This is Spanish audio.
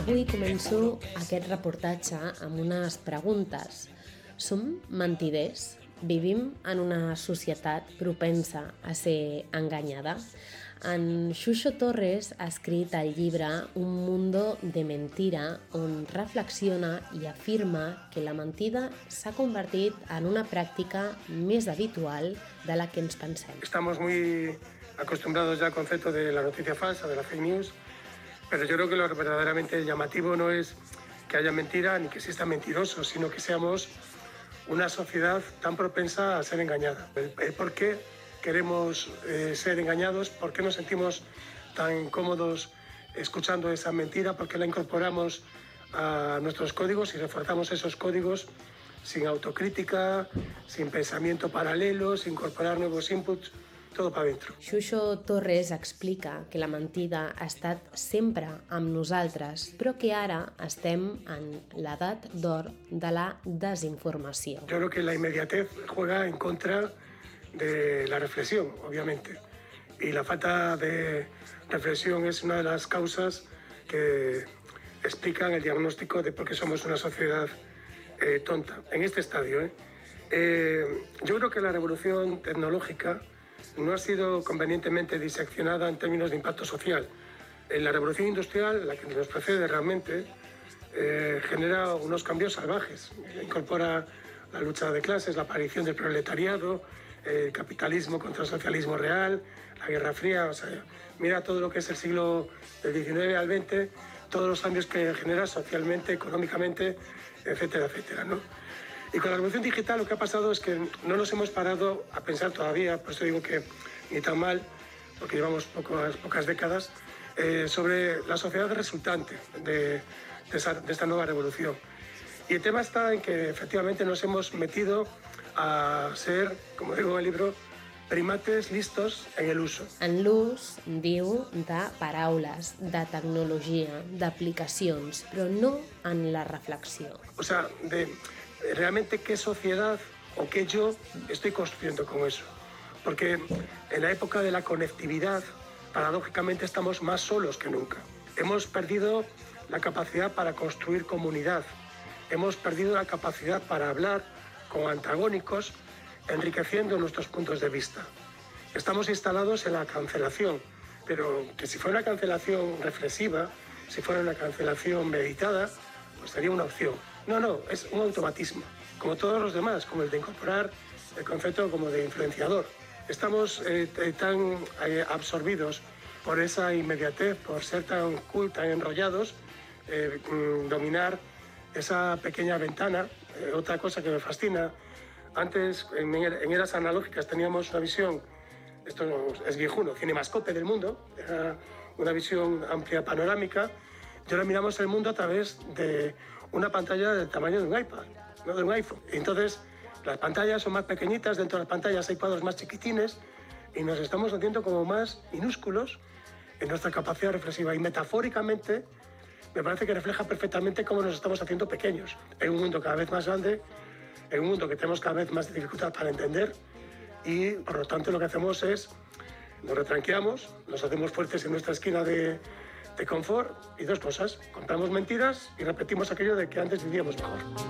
Avui començo aquest reportatge amb unes preguntes. Som mentiders? Vivim en una societat propensa a ser enganyada? En Xuxo Torres ha escrit el llibre Un mundo de mentira, on reflexiona i afirma que la mentida s'ha convertit en una pràctica més habitual de la que ens pensem. Estamos muy acostumbrados ya al concepto de la noticia falsa, de la fake news, pero yo creo que lo verdaderamente llamativo no es que haya mentira ni que existan mentirosos, sino que seamos una sociedad tan propensa a ser engañada. El por qué queremos ser engañados, por qué nos sentimos tan cómodos escuchando esa mentira, por qué la incorporamos a nuestros códigos y reforzamos esos códigos sin autocrítica, sin pensamiento paralelo, sin incorporar nuevos inputs, tot per dentro. Xuxo Torres explica que la mentida ha estat sempre amb nosaltres, però que ara estem en l'edat d'or de la desinformació. Yo creo que la inmediatez juega en contra de la reflexión, obviamente. Y la falta de reflexión es una de las causas que explican el diagnóstico de por qué somos una sociedad tonta, en este estadio. Yo creo que la revolución tecnológica no ha sido convenientemente diseccionada en términos de impacto social. La revolución industrial, la que nos precede realmente, genera unos cambios salvajes. Incorpora la lucha de clases, la aparición del proletariado, el capitalismo contra el socialismo real, la Guerra Fría. O sea, mira todo lo que es el siglo del XIX al XX, todos los cambios que genera socialmente, económicamente, etcétera, etcétera, ¿no? Y con la revolución digital lo que ha pasado es que no nos hemos parado a pensar todavía, por eso digo que ni tan mal, porque llevamos pocas décadas, sobre la sociedad resultante de esta nueva revolución. Y el tema está en que efectivamente nos hemos metido a ser, como digo en el libro, primates listos en el uso. En l'ús, diu, de paraules, de tecnologia, d'aplicacions, però no en la reflexió. O sea, de realmente qué sociedad o qué yo estoy construyendo con eso. Porque en la época de la conectividad, paradójicamente estamos más solos que nunca. Hemos perdido la capacidad para construir comunidad. Hemos perdido la capacidad para hablar con antagónicos, enriqueciendo nuestros puntos de vista. Estamos instalados en la cancelación, pero que si fuera una cancelación reflexiva, si fuera una cancelación meditada, pues sería una opción. No, es un automatismo, como todos los demás, como el de incorporar el concepto como de influenciador. Estamos tan absorbidos por esa inmediatez, por ser tan cool, tan enrollados, dominar esa pequeña ventana. Otra cosa que me fascina, antes en eras analógicas teníamos una visión, esto es viejuno, cinemascope del mundo, era una visión amplia panorámica, y ahora miramos el mundo a través de una pantalla del tamaño de un iPad, no de un iPhone. Entonces, las pantallas son más pequeñitas, dentro de las pantallas hay cuadros más chiquitines y nos estamos haciendo como más minúsculos en nuestra capacidad reflexiva. Y metafóricamente, me parece que refleja perfectamente cómo nos estamos haciendo pequeños en un mundo cada vez más grande, en un mundo que tenemos cada vez más dificultad para entender y, por lo tanto, lo que hacemos es nos retranqueamos, nos hacemos fuertes en nuestra esquina de confort y dos cosas, compramos mentiras y repetimos aquello de que antes vivíamos mejor.